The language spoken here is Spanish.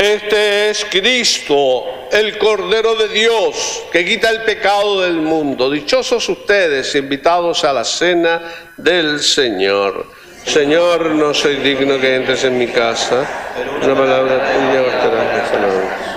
Este es Cristo, el Cordero de Dios, que quita el pecado del mundo. Dichosos ustedes, invitados a la cena del Señor. Señor, no soy digno que entres en mi casa. Una palabra tuya bastará.